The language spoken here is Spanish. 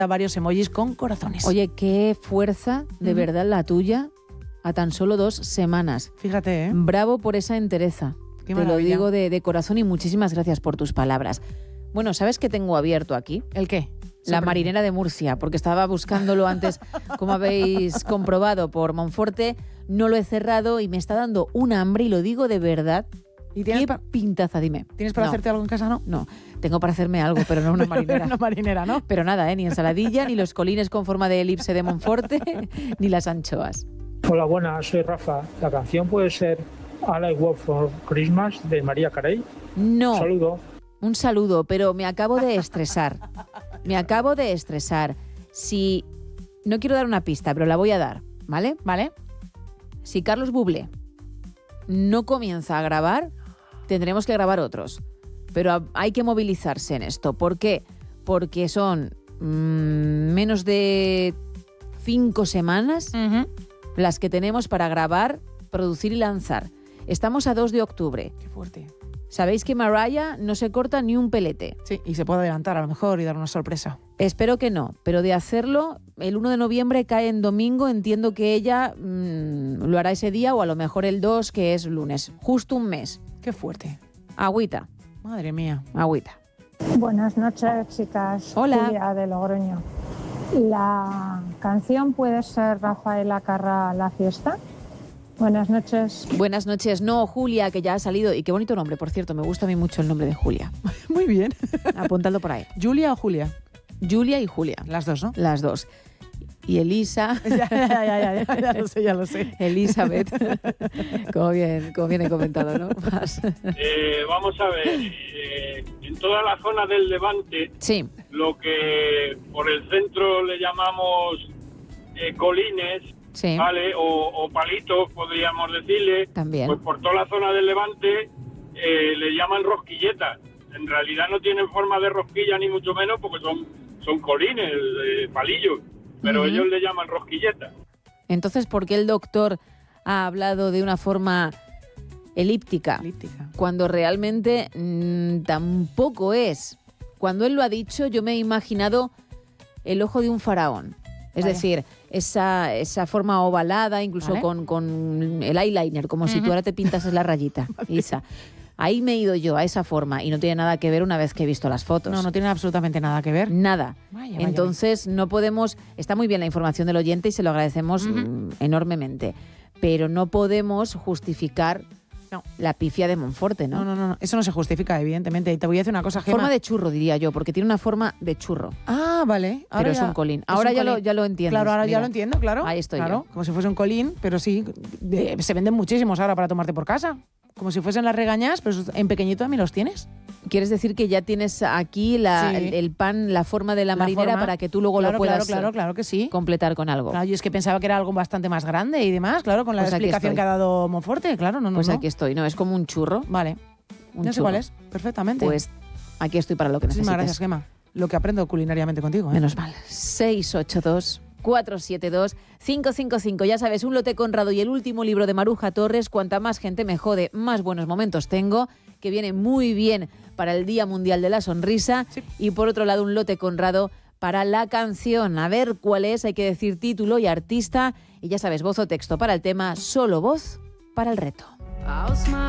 varios emojis con corazones. Oye, qué fuerza, de verdad, la tuya, a tan solo 2 semanas. Fíjate, ¿eh? Bravo por esa entereza. Qué Te lo maravilla. digo de corazón y muchísimas gracias por tus palabras. Bueno, ¿sabes qué tengo abierto aquí? ¿El qué? La marinera de Murcia, porque estaba buscándolo antes, como habéis comprobado, por Monforte. No lo he cerrado y me está dando un hambre, y lo digo de verdad. ¿Y tienes ¿Qué pintaza? Dime. ¿Tienes para No, hacerte algo en casa, no? No, tengo para hacerme algo, pero no una marinera. Una marinera, ¿no? Pero nada, ni ensaladilla, ni los colines con forma de elipse de Monforte, ni las anchoas. Hola, buenas, soy Rafa. La canción puede ser All I Want for Christmas de María Carey. No. Saludo. Un saludo, pero me acabo de estresar. Si... No quiero dar una pista, pero la voy a dar, ¿vale? ¿Vale? Si Carlos Bublé no comienza a grabar, tendremos que grabar otros. Pero hay que movilizarse en esto. ¿Por qué? Porque son menos de 5 semanas las que tenemos para grabar, producir y lanzar. Estamos a 2 de octubre. Qué fuerte. Sabéis que Mariah no se corta ni un pelete. Sí, y se puede adelantar a lo mejor y dar una sorpresa. Espero que no, pero de hacerlo, el 1 de noviembre cae en domingo, entiendo que ella lo hará ese día o a lo mejor el 2, que es lunes. Justo un mes. Qué fuerte. Agüita, Madre mía. agüita. Buenas noches, chicas. Hola. Julia de Logroño. La canción puede ser Rafaela Carrà, La Fiesta. Buenas noches. Buenas noches. No, Julia, que ya ha salido. Y qué bonito nombre, por cierto. Me gusta a mí mucho el nombre de Julia. Muy bien. Apuntadlo por ahí. ¿Julia o Julia? Julia y Julia. Las dos, ¿no? Las dos. Y Elisa. ya lo sé. Elizabeth. Como bien he comentado, ¿no? Vamos a ver. En toda la zona del Levante, Sí. lo que por el centro le llamamos colines, Sí. ¿vale? O palitos, podríamos decirle. También. Pues por toda la zona del Levante le llaman rosquilletas. En realidad no tienen forma de rosquilla ni mucho menos porque son colines, palillos. Pero ellos le llaman rosquilletas. Entonces, ¿por qué el doctor ha hablado de una forma elíptica? Cuando realmente tampoco es. Cuando él lo ha dicho, yo me he imaginado el ojo de un faraón. Es Vaya. decir, esa forma ovalada, incluso Vale. con el eyeliner, como si tú ahora te pintases la rayita, Isa. Ahí me he ido yo, a esa forma, y no tiene nada que ver una vez que he visto las fotos. No tiene absolutamente nada que ver. Nada. Vaya. Entonces, no podemos... Está muy bien la información del oyente y se lo agradecemos enormemente, pero no podemos justificar la pifia de Monforte, ¿no? No. Eso no se justifica, evidentemente. Y te voy a decir una cosa, Gemma. Forma de churro, diría yo, porque tiene una forma de churro. Ah, vale. Ahora Pero es ya- un colín. es Ahora un colín. ya lo entiendes. Claro, ahora mira. ya lo entiendo, claro. Ahí estoy claro, yo. como si fuese un colín, pero sí, se venden muchísimos ahora para tomarte por casa. Como si fuesen las regañas, pero en pequeñito también los tienes. ¿Quieres decir que ya tienes aquí Sí. el pan, la forma de la marinera forma. para que tú luego Claro, lo puedas claro que sí. completar con algo? Claro, yo es que pensaba que era algo bastante más grande y demás, claro, con la Pues aquí explicación estoy. que ha dado Monforte, claro, no. Pues aquí estoy, no, es como un churro. Vale, Un ya sé churro. cuál es, perfectamente. Pues aquí estoy para lo que Muchísimas necesites. gracias, Gemma. Lo que aprendo culinariamente contigo. Menos mal. 682-472-555. Ya sabes, un lote Conrado y el último libro de Maruja Torres. Cuanta más gente me jode, más buenos momentos tengo, que viene muy bien para el Día Mundial de la Sonrisa. Sí. Y por otro lado, un lote Conrado para la canción. A ver cuál es, hay que decir título y artista. Y ya sabes, voz o texto para el tema, solo voz para el reto.